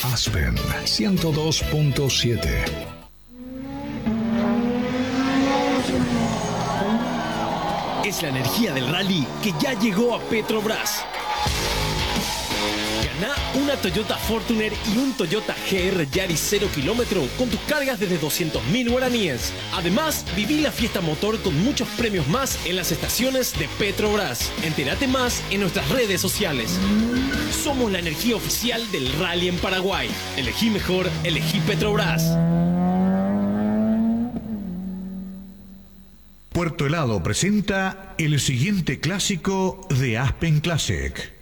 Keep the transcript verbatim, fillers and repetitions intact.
Aspen ciento dos punto siete. Es la energía del rally que ya llegó a Petrobras. Gana una Toyota Fortuner y un Toyota G R Yaris cero kilómetro con tus cargas desde doscientos mil guaraníes. Además, viví la fiesta motor con muchos premios más en las estaciones de Petrobras. Entérate más en nuestras redes sociales. Somos la energía oficial del rally en Paraguay. Elegí mejor, elegí Petrobras. Puerto Helado presenta el siguiente clásico de Aspen Classic.